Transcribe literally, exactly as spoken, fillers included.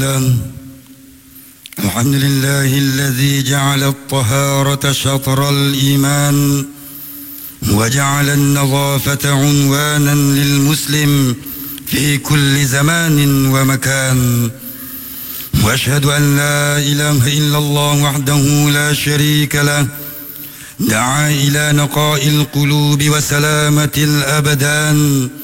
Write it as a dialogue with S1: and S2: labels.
S1: الحمد لله الذي جعل الطهارة شطر الإيمان وجعل النظافة عنوانا للمسلم في كل زمان ومكان. وأشهد أن لا إله إلا الله وحده لا شريك له، دعا إلى نقاء القلوب وسلامة الأبدان